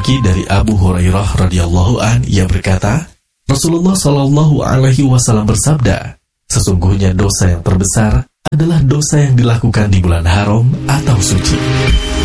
lagi dari Abu Hurairah radhiyallahu an, ia berkata, Rasulullah Shallallahu Alaihi Wasallam bersabda, sesungguhnya dosa yang terbesar adalah dosa yang dilakukan di bulan haram atau suci.